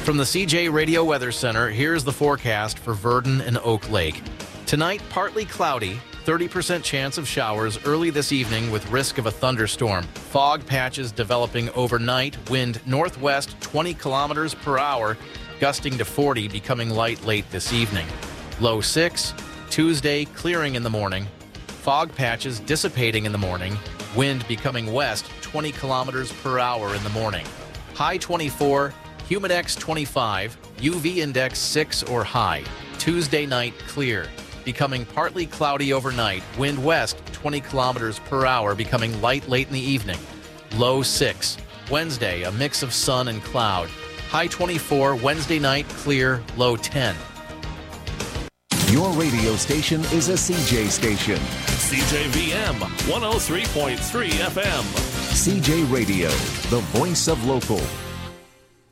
From the CJ Radio Weather Center, here's the forecast for Verdon and Oak Lake. Tonight, partly cloudy, 30% chance of showers early this evening with risk of a thunderstorm. Fog patches developing overnight, wind northwest 20 kilometers per hour, gusting to 40, becoming light late this evening. Low 6, Tuesday clearing in the morning. Fog patches dissipating in the morning, wind becoming west 20 kilometers per hour in the morning. High 24, Humidex 25, UV index 6 or high. Tuesday night clear, becoming partly cloudy overnight, wind west 20 kilometers per hour, becoming light late in the evening. Low 6. Wednesday, a mix of sun and cloud. High 24, Wednesday night clear, low 10. Your radio station is a CJ station. CJVM 103.3 FM. CJ Radio, the voice of local.